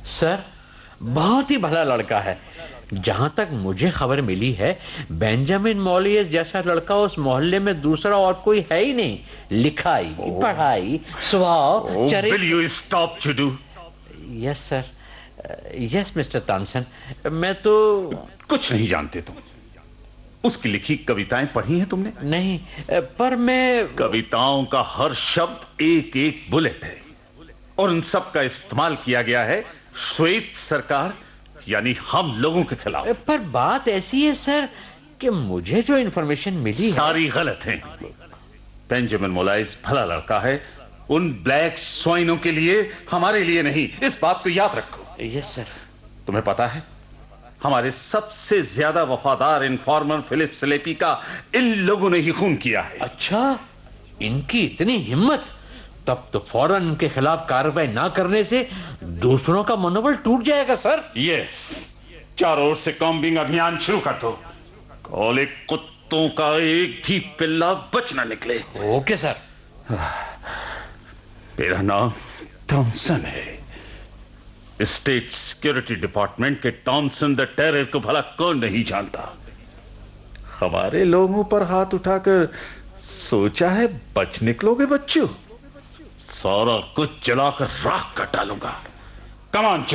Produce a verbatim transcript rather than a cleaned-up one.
Sir, बहुत ही भला लड़का है। जहां तक मुझे खबर मिली है, बेंजामिन मॉलियस जैसा लड़का उस मोहल्ले में दूसरा और कोई है ही नहीं। लिखाई, पढ़ाई, स्वभाव, चरित्र। Will you stop जुडू? Yes sir, yes mister Thomson. मैं तो कुछ नहीं जानते तुम। उसकी लिखी कविताएं पढ़ी हैं तुमने? नहीं, पर मैं... कविताओं का हर शब्द एक एक बुलेट है, और उन सब का इस्तेमाल किया गया है श्वेत सरकार यानी हम लोगों के खिलाफ। पर बात ऐसी है सर कि मुझे जो इन्फॉर्मेशन मिली सारी गलत है। बेंजामिन मोलाइस भला लड़का है, उन ब्लैक स्वाइनों के लिए, हमारे लिए नहीं। इस बात को याद रखो। Yes sir. तुम्हें पता है, हमारे सबसे ज्यादा वफादार इन्फॉर्मर फिलिप स्लेपी का इन लोगों ने ही खून किया है। अच्छा, इनकी इतनी हिम्मत! तब तो फौरन उनके खिलाफ कार्रवाई ना करने से दूसरों का मनोबल टूट जाएगा सर। यस, चारों ओर से कॉम्बिंग अभियान शुरू कर दो। काले कुत्तों का एक भी पिल्ला बच ना निकले। Okay sir. मेरा नाम टॉमसन है। स्टेट सिक्योरिटी डिपार्टमेंट के टॉमसन द टेरर को भला कौन नहीं जानता। हमारे लोगों पर हाथ उठाकर सोचा है बच निकलोगे बच्चों? सारा कुछ जलाकर राख कर डालूंगा। Come on.